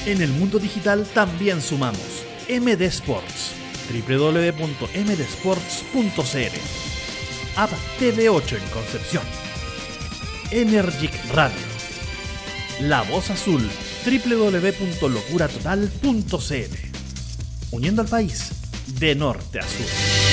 En el mundo digital también sumamos MD Sports, www.mdsports.cl, App TV8 en Concepción, Energic Radio, La Voz Azul, www.locuratotal.cl, uniendo al país de norte a sur.